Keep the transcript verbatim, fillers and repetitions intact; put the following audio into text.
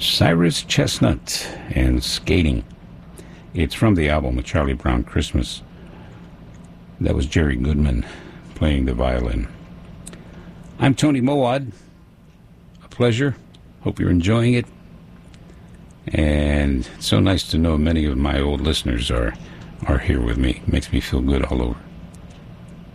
Cyrus Chestnut and Skating. It's from the album A Charlie Brown Christmas. That was Jerry Goodman playing the violin. I'm Tony Moad. A pleasure. Hope you're enjoying it. And it's so nice to know many of my old listeners are, are here with me. Makes me feel good all over.